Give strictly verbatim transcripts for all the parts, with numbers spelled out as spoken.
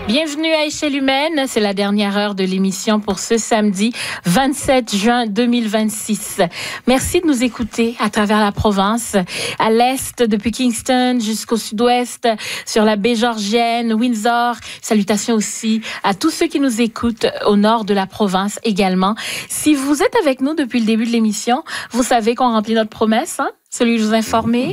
Bienvenue à Échelle Humaine, c'est la dernière heure de l'émission pour ce samedi vingt-sept juin deux mille vingt-six. Merci de nous écouter à travers la province, à l'est depuis Kingston jusqu'au sud-ouest, sur la baie Georgienne, Windsor. Salutations aussi à tous ceux qui nous écoutent au nord de la province également. Si vous êtes avec nous depuis le début de l'émission, vous savez qu'on remplit notre promesse, hein? Celui de vous informer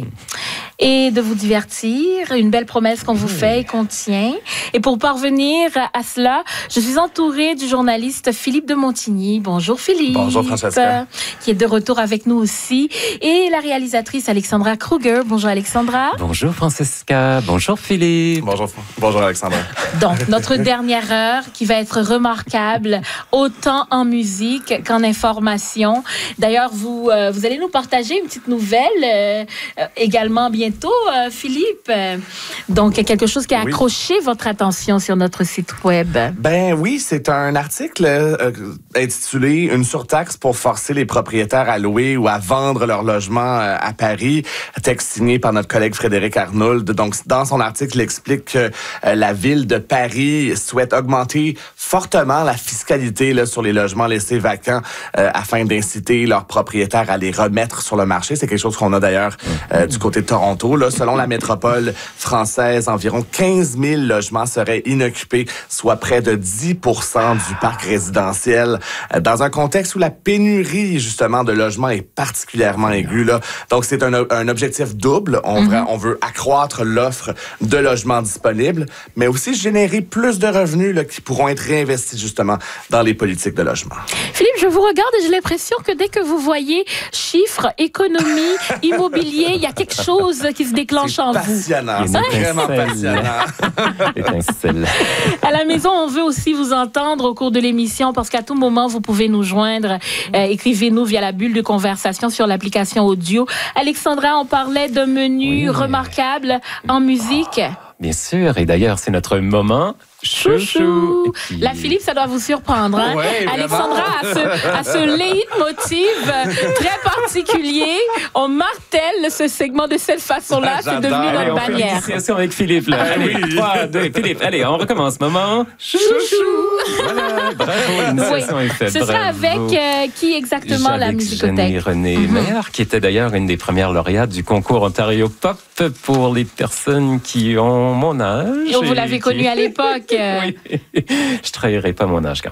et de vous divertir. Une belle promesse qu'on vous fait et qu'on tient. Et pour parvenir à cela, je suis entourée du journaliste Philippe de Montigny. Bonjour Philippe. Bonjour Francesca. Qui est de retour avec nous aussi. Et la réalisatrice Alexandra Kruger. Bonjour Alexandra. Bonjour Francesca. Bonjour Philippe. Bonjour, bonjour Alexandra. Donc, notre dernière heure qui va être remarquable, autant en musique qu'en information. D'ailleurs, vous, euh, vous allez nous partager une petite nouvelle euh, euh, également bientôt, euh, Philippe. Donc, quelque chose qui a accroché oui. votre attention sur notre site web. Ben oui, c'est un article euh, intitulé « Une surtaxe pour forcer les propriétaires à louer ou à vendre leur logement euh, à Paris », texte signé par notre collègue Frédéric Arnould. Donc, dans son article, il explique que euh, la ville de Paris souhaite augmenter fortement la fiscalité là, sur les logements laissés vacants euh, afin d'inciter leurs propriétaires à les remettre sur le marché. C'est quelque chose qu'on a d'ailleurs euh, du côté de Toronto. Là. Selon la métropole française, environ quinze mille logements seraient inoccupés, soit près de dix pour cent du parc résidentiel, euh, dans un contexte où la pénurie justement de logements est particulièrement aiguë. Là. Donc c'est un, un objectif double. On, mm-hmm. veut, on veut accroître l'offre de logements disponibles, mais aussi générer plus de revenus là, qui pourront être réinvestis justement dans les politiques de logement. Philippe, je vous regarde et j'ai l'impression que dès que vous voyez chiffres, économie, immobilier, il y a quelque chose qui se déclenche en passionnant, vous. C'est vraiment passionnant. Étincelle. À la maison, on veut aussi vous entendre au cours de l'émission parce qu'à tout moment, vous pouvez nous joindre. Euh, écrivez-nous via la bulle de conversation sur l'application audio. Alexandra, on parlait d'un menu oui. remarquable en musique. Oh, bien sûr, et d'ailleurs, c'est notre moment... Chouchou. Puis... Là, Philippe, ça doit vous surprendre. Hein? Ouais, Alexandra a ce, a ce leitmotiv très particulier. On martèle ce segment de cette façon-là. C'est devenu notre allez, bannière. On fait une avec Philippe. Là. Allez, oui. trois, deux, Philippe, allez, on recommence. Moment. Chouchou. Voilà, bravo, l'initiation oui. est faite. Ce bravo. sera avec euh, qui exactement avec la musicothèque? René mm-hmm. Maire, qui était d'ailleurs une des premières lauréates du concours Ontario Pop pour les personnes qui ont mon âge. Et vous l'avez qui... connue à l'époque. Oui, je trahirai pas mon âge quand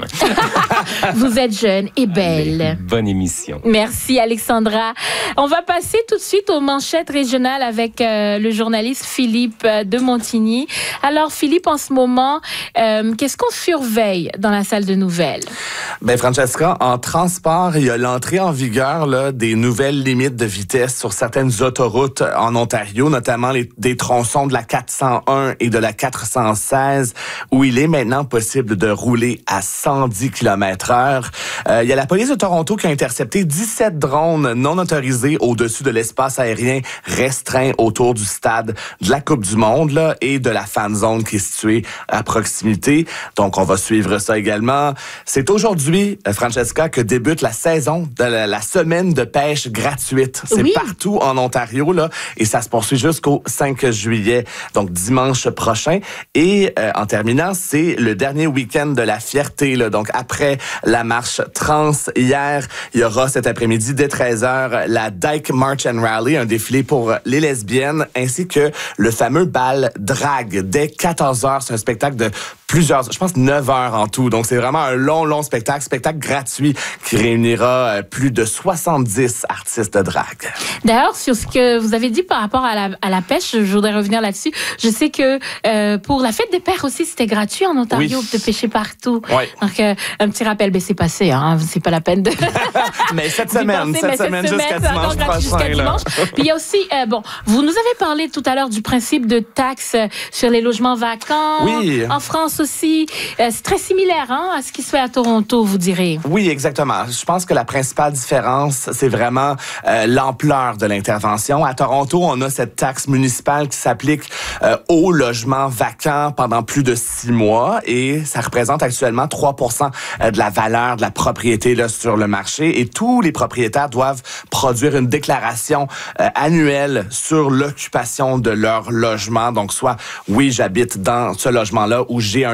même. Vous êtes jeune et belle. Allez, bonne émission. Merci Alexandra. On va passer tout de suite aux manchettes régionales avec euh, le journaliste Philippe de Montigny. Alors Philippe, en ce moment, euh, qu'est-ce qu'on surveille dans la salle de nouvelles? Ben Francesca, en transport, il y a l'entrée en vigueur là, des nouvelles limites de vitesse sur certaines autoroutes en Ontario, notamment les, des tronçons de la quatre cent un et de la quatre cent seize, où il est maintenant possible de rouler à cent dix kilomètres heure. Euh, il y a la police de Toronto qui a intercepté dix-sept drones non autorisés au-dessus de l'espace aérien restreint autour du stade de la Coupe du Monde là, et de la fan zone qui est située à proximité. Donc, on va suivre ça également. C'est aujourd'hui, Francesca, que débute la saison de la, la semaine de pêche gratuite. C'est oui. partout en Ontario là, et ça se poursuit jusqu'au cinq juillet, donc dimanche prochain. Et euh, en terminant, c'est le dernier week-end de la fierté. Là. Donc, après la marche trans hier, il y aura cet après-midi dès treize heures la Dyke March and Rally, un défilé pour les lesbiennes, ainsi que le fameux bal drag dès quatorze heures. C'est un spectacle de plusieurs, je pense neuf heures en tout. Donc, c'est vraiment un long, long spectacle, spectacle gratuit qui réunira plus de soixante-dix artistes de drag. D'ailleurs, sur ce que vous avez dit par rapport à la, à la pêche, je voudrais revenir là-dessus. Je sais que euh, pour la fête des pères aussi, c'était gratuit en Ontario oui. de pêcher partout. Oui. Donc, euh, un petit rappel, ben, c'est passé, hein, c'est pas la peine de... mais cette semaine, penser, cette, mais semaine cette jusqu'à semaine dimanche prochain. Jusqu'à dimanche. Puis il y a aussi, euh, bon, vous nous avez parlé tout à l'heure du principe de taxe sur les logements vacants. Oui. En France aussi. Euh, c'est très similaire hein, à ce qui se fait à Toronto, vous direz. Oui, exactement. Je pense que la principale différence, c'est vraiment euh, l'ampleur de l'intervention. À Toronto, on a cette taxe municipale qui s'applique euh, aux logements vacants pendant plus de six mois et ça représente actuellement trois pour cent de la valeur de la propriété là, sur le marché et tous les propriétaires doivent produire une déclaration euh, annuelle sur l'occupation de leur logement. Donc, soit, oui, j'habite dans ce logement-là ou j'ai un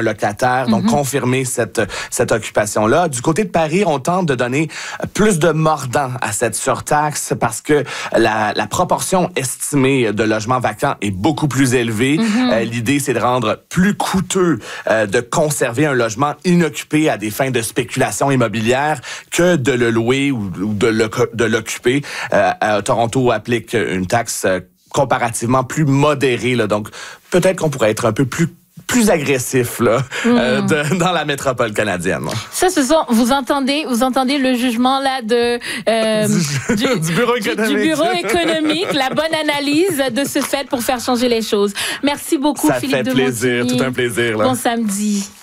un locataire. Donc, mm-hmm. confirmer cette, cette occupation-là. Du côté de Paris, on tente de donner plus de mordant à cette surtaxe parce que la, la proportion estimée de logements vacants est beaucoup plus élevée. Mm-hmm. Euh, l'idée, c'est de rendre plus coûteux euh, de conserver un logement inoccupé à des fins de spéculation immobilière que de le louer ou, ou de, le, de l'occuper. Euh, euh, Toronto applique une taxe euh, comparativement plus modérée, là, donc peut-être qu'on pourrait être un peu plus plus agressif là, mmh. euh, de, dans la métropole canadienne. Ça, ce sont, vous entendez, vous entendez le jugement là de euh, du, du, du bureau économique, du bureau économique, la bonne analyse de ce fait pour faire changer les choses. Merci beaucoup, Ça Philippe fait de plaisir, Montigny. tout un plaisir. Là. Bon samedi.